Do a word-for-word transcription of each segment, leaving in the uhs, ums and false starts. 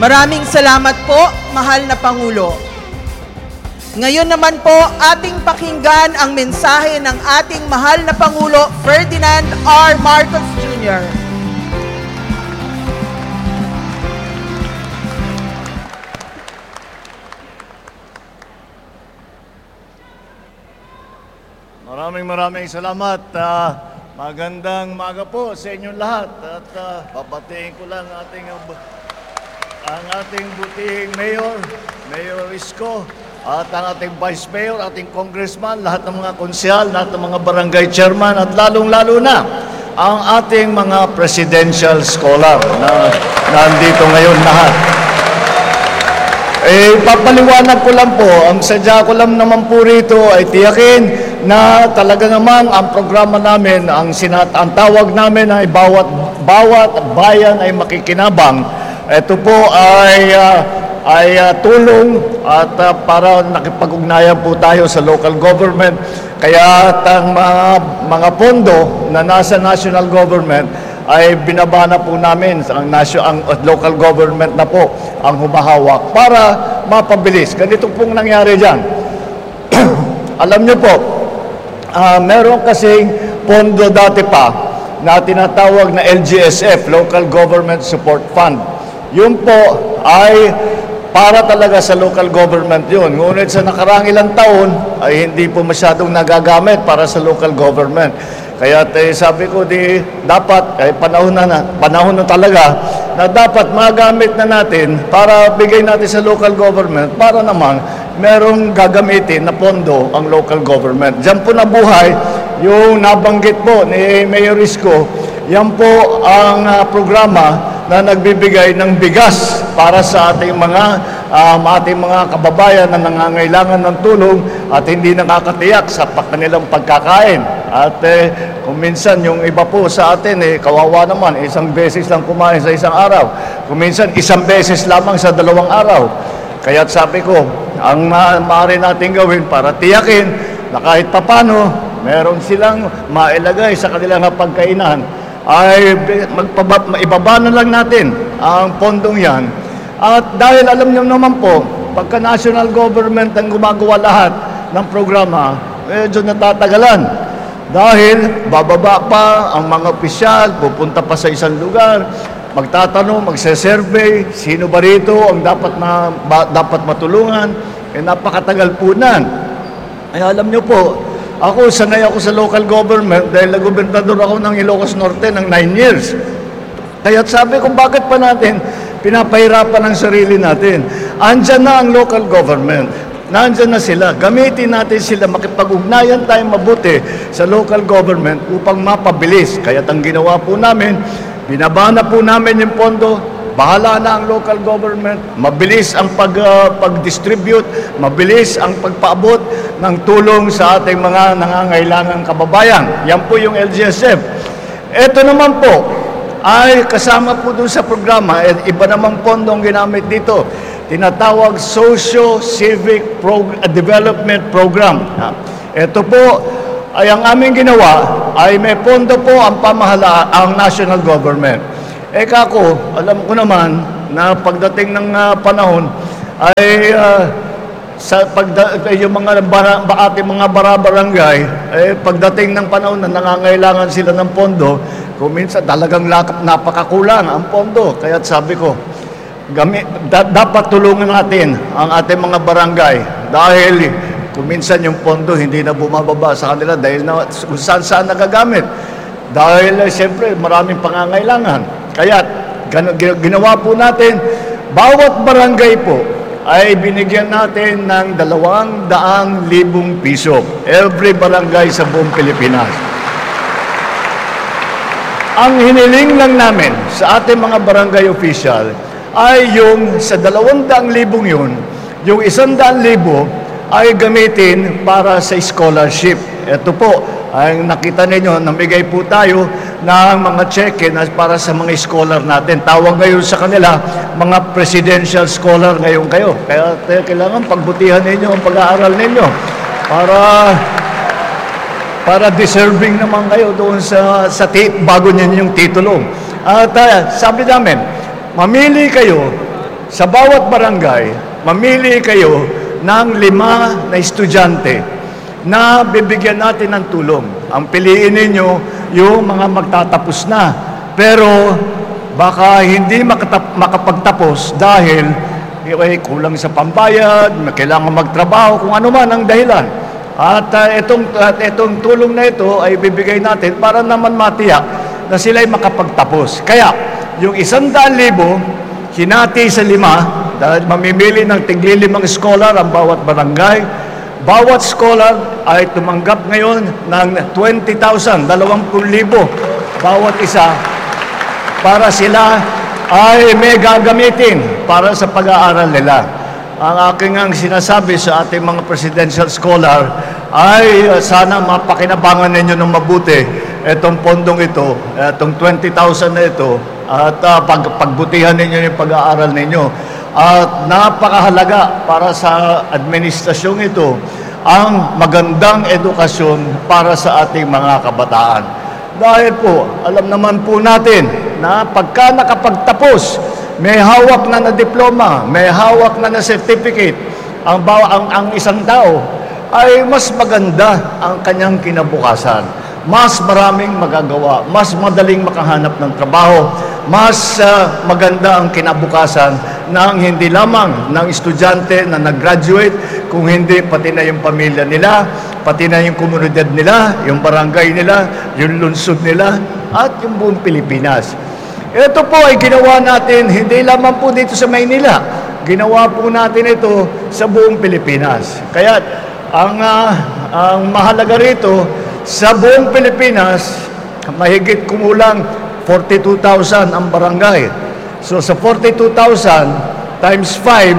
Maraming salamat po, mahal na Pangulo. Ngayon naman po, ating pakinggan ang mensahe ng ating mahal na Pangulo, Ferdinand R. Marcos Junior Maraming maraming salamat. Uh, magandang maga po sa inyong lahat. At uh, babatiin ko lang ating, uh, ang ating butihing Mayor, Mayor Isko, at ang ating Vice Mayor, ating Congressman, lahat ng mga konsyal, lahat ng mga barangay chairman, at lalong-lalo na ang ating mga presidential scholar na nandito ngayon lahat. Eh, papaliwanag ko lang po, ang sadya ko lang naman po rito ay tiyakin na talaga naman ang programa namin, ang, sinat ang tawag namin ay bawat, bawat bayan ay makikinabang. Ito po ay, uh, ay uh, tulong at uh, para nakipag-ugnayan po tayo sa local government. Kaya ang mga, mga pondo na nasa national government ay binabana po namin ang, national, ang local government na po ang humahawak para mapabilis. Ganito pong nangyari dyan. Alam nyo po, uh, meron kasing pondo dati pa na tinatawag na L G S F, Local Government Support Fund. Yun po ay para talaga sa local government yun. Ngunit sa nakarang ilang taon ay hindi po masyadong nagagamit para sa local government. Kaya eh, sabi ko, di dapat, eh, panahon na, na, panahon na talaga, na dapat magamit na natin para bigay natin sa local government para naman merong gagamitin na pondo ang local government. Diyan po nabuhay yung nabanggit po ni Mayor Isko. Yan po ang uh, programa na nagbibigay ng bigas para sa ating mga um, ating mga kababayan na nangangailangan ng tulong at hindi nakakatiyak sa kanilang pagkakain. At eh, kung minsan yung iba po sa atin, eh, kawawa naman, isang beses lang kumain sa isang araw. Kung minsan isang beses lamang sa dalawang araw. Kaya sabi ko, ang ma maaari natin gawin para tiyakin na kahit papano, meron silang mailagay sa kanilang pagkainan, ay maibaba na lang natin ang pondong yan. At dahil alam niyo naman po, pagka national government ang gumagawa lahat ng programa, medyo natatagalan. Dahil bababa pa ang mga opisyal, pupunta pa sa isang lugar, magtatanong, magse-survey, sino ba rito ang dapat, na, ba, dapat matulungan, eh napakatagal po nan. Ay alam niyo po, ako, sanay ako sa local government dahil nag-gobernador ako ng Ilocos Norte ng nine years. Kaya sabi ko, bakit pa natin pinapahirapan ang sarili natin? Andyan na ang local government. Nandyan na sila. Gamitin natin sila. Makipag-ugnayan tayong mabuti sa local government upang mapabilis. Kaya ang ginawa po namin, binabana po namin yung pondo. Bahala na ang local government, mabilis ang pag, uh, pag-distribute, mabilis ang pagpaabot ng tulong sa ating mga nangangailangang kababayan. Yan po yung L G S F. Ito naman po ay kasama po dun sa programa, at iba namang pondong ginamit dito. Tinatawag Socio-Civic Prog Development Program. Ito po ay ang aming ginawa, ay may pondo po ang pamahalaan, ang national government. Eh kako, alam ko naman na pagdating ng uh, panahon ay uh, sa pagda yung mga bara, ating mga bara-barangay, eh pagdating ng panahon na nangangailangan sila ng pondo, kung minsan talagang lakap, napakakulang ang pondo. Kaya sabi ko, gamit, da, dapat tulungan natin ang ating mga barangay dahil kung minsan yung pondo hindi na bumababa sa kanila dahil na, kung saan-saan nagagamit. Dahil eh, siyempre maraming pangangailangan. Kaya ginawa po natin, bawat barangay po ay binigyan natin ng dalawang daang libong piso. Every barangay sa buong Pilipinas. Ang hiniling lang namin sa ating mga barangay official ay yung sa dalawang daang libong yun, yung isang daang libo ay gamitin para sa scholarship. Ito po, ang nakita ninyo, namigay po tayo ng mga cheque na para sa mga scholar natin. Tawag ngayon sa kanila, mga presidential scholar ngayon kayo. Kaya eh, kailangan pagbutihan ninyo ang pag-aaral ninyo para para deserving naman kayo doon sa, sa bago ninyo yung titulo. At uh, sabi namin, mamili kayo sa bawat barangay, mamili kayo ng lima na estudyante na bibigyan natin ng tulong. Ang piliin ninyo yung mga magtatapos na. Pero baka hindi makatap- makapagtapos dahil eh, kulang sa pambayad, kailangan magtrabaho, kung ano man ang dahilan. At uh, itong, at itong tulong na ito ay bibigay natin para naman matiyak na sila ay makapagtapos. Kaya, yung isang daan libo, hinati sa lima, dahil mamimili ng tiglilimang scholar ang bawat barangay. Bawat scholar ay tumanggap ngayon ng twenty thousand, dalawampu libo bawat isa para sila ay may gagamitin para sa pag-aaral nila. Ang aking ang sinasabi sa ating mga presidential scholar ay uh, sana mapakinabangan ninyo ng mabuti itong pondong ito, itong twenty thousand na ito, at uh, pag, pagbutihan ninyo yung pag-aaral ninyo. At napakahalaga para sa administrasyong ito ang magandang edukasyon para sa ating mga kabataan. Dahil po, alam naman po natin na pagka nakapagtapos, may hawak na na diploma, may hawak na na certificate, ang, ang, ang isang tao, ay mas maganda ang kanyang kinabukasan. Mas maraming magagawa, mas madaling makahanap ng trabaho, mas uh, maganda ang kinabukasan ng hindi lamang ng estudyante na nag-graduate, kung hindi pati na yung pamilya nila, pati na yung komunidad nila, yung barangay nila, yung lungsod nila, at yung buong Pilipinas. Ito po ay ginawa natin hindi lamang po dito sa Maynila, ginawa po natin ito sa buong Pilipinas. Kaya ang, uh, ang mahalaga rito, sa buong Pilipinas, mahigit kumulang forty-two thousand ang barangay. So sa forty-two thousand times five,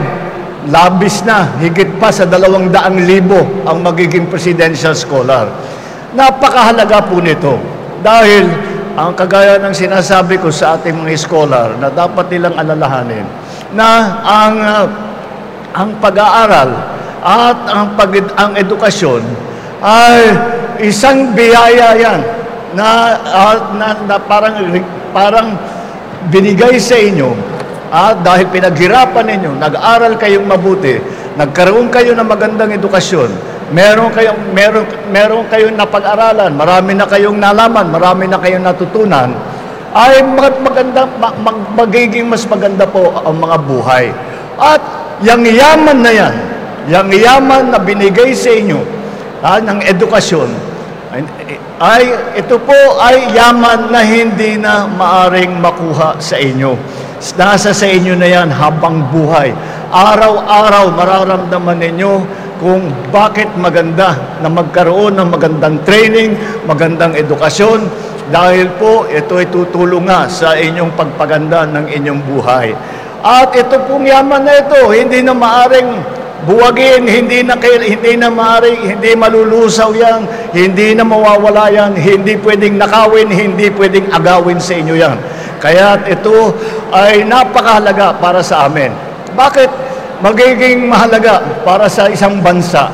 labis na, higit pa sa dalawang daang libo ang magiging presidential scholar. Napakahalaga po nito dahil ang kagaya ng sinasabi ko sa ating mga scholar na dapat nilang alalahanin na ang uh, ang pag-aaral at ang pag ang edukasyon ay isang biyaya yan na, uh, na, na parang parang binigay sa inyo at dahil pinaghirapan ninyo, nag-aral kayong mabuti, nagkaroon kayo ng magandang edukasyon, meron kayong meron meron kayong napag-aralan, marami na kayong nalaman, marami na kayong natutunan, ay maganda mag, magiging mas maganda po ang mga buhay. At yang yaman na yan, yang yaman na binigay sa inyo ah, ng edukasyon, ay, ay ito po ay yaman na hindi na maaring makuha sa inyo. Nasa sa inyo na yan habang buhay. Araw-araw mararamdaman ninyo kung bakit maganda na magkaroon ng magandang training, magandang edukasyon, dahil po ito ay tutulong nga sa inyong pagpaganda ng inyong buhay. At ito pong yaman na ito, hindi na maaring buwagin, hindi na, hindi na maaring, hindi malulusaw yan, hindi na mawawala yan, hindi pwedeng nakawin, hindi pwedeng agawin sa inyo yan. Kaya ito ay napakahalaga para sa amin. Bakit magiging mahalaga para sa isang bansa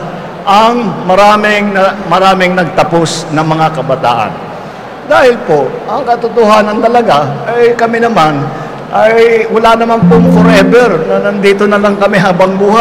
ang maraming, maraming nagtapos ng mga kabataan? Dahil po, ang katotohanan talaga ay kami naman ay wala naman pong forever na nandito na lang kami habang buhay.